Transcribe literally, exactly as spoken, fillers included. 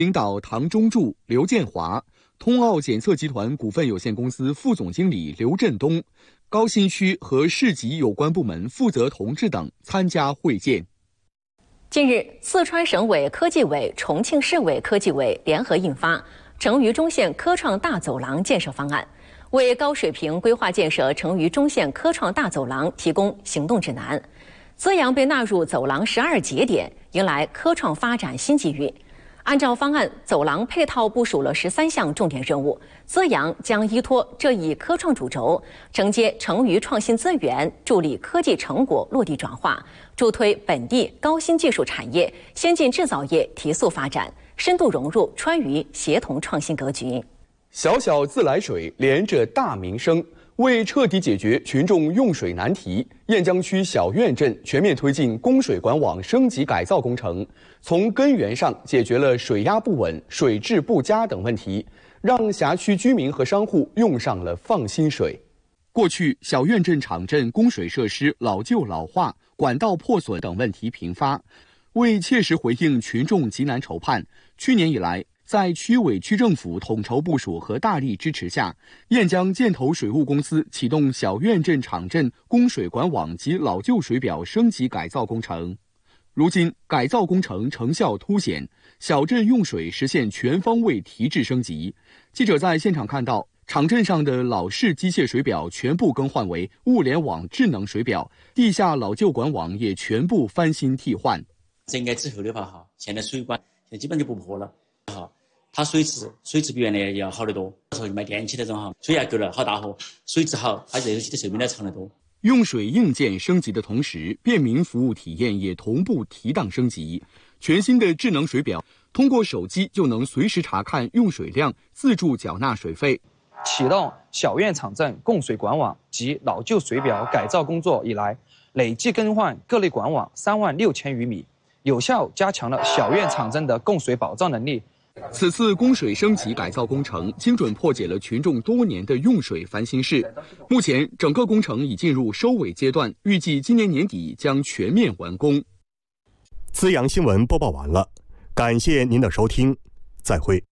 领导唐中柱、刘建华，通奥检测集团股份有限公司副总经理刘振东，高新区和市级有关部门负责同志等参加会见。 近日，四川省委科技委、重庆市委科技委联合印发《成渝中线科创大走廊建设方案》，为高水平规划建设成渝中线科创大走廊提供行动指南。资阳被纳入走廊十二节点，迎来科创发展新机遇。按照方案，走廊配套部署了十三项重点任务，资阳将依托这一科创主轴，承接成渝创新资源，助力科技成果落地转化，助推本地高新技术产业、先进制造业提速发展，深度融入川渝协同创新格局。 小小自来水连着大民生，为彻底解决群众用水难题，雁江区小院镇全面推进供水管网升级改造工程，从根源上解决了水压不稳、水质不佳等问题，让辖区居民和商户用上了放心水。过去，小院镇场镇供水设施老旧老化、管道破损等问题频发，为切实回应群众急难愁盼，去年以来，在区委区政府统筹部署和大力支持下，雁江建投水务公司启动小院镇场镇供水管网及老旧水表升级改造工程。如今，改造工程成效凸显，小镇用水实现全方位提质升级。记者在现场看到，场镇上的老式机械水表全部更换为物联网智能水表，地下老旧管网也全部翻新替换。 整改之后的话，哈，现在水管现在基本就不破了，哈。它水质水质比原来要好得多，那时候卖电器那种哈，水压够了好大火，水质好，它热水器的寿命也长得多。 用水硬件升级的同时，便民服务体验也同步提档升级。全新的智能水表，通过手机就能随时查看用水量，自助缴纳水费。 启动小院场镇供水管网及老旧水表改造工作以来，累计更换各类管网三万六千余米，有效加强了小院场镇的供水保障能力。 此次供水升级改造工程精准破解了群众多年的用水烦心事。目前，整个工程已进入收尾阶段，预计今年年底将全面完工。 资阳新闻播报完了，感谢您的收听，再会。